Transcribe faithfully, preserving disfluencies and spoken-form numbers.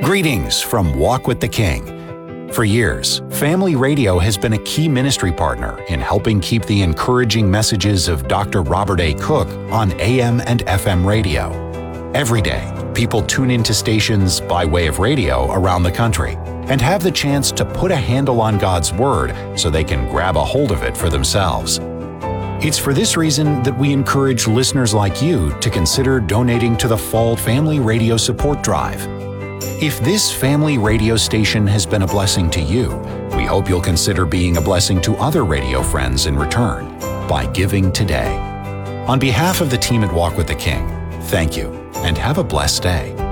Greetings from Walk with the King. For years, Family Radio has been a key ministry partner in helping keep the encouraging messages of Doctor Robert A. Cook on A M and F M radio. Every day, people tune into stations by way of radio around the country and have the chance to put a handle on God's Word so they can grab a hold of it for themselves. It's for this reason that we encourage listeners like you to consider donating to the Fall Family Radio Support Drive. If this family radio station has been a blessing to you, we hope you'll consider being a blessing to other radio friends in return by giving today. On behalf of the team at Walk with the King, thank you and have a blessed day.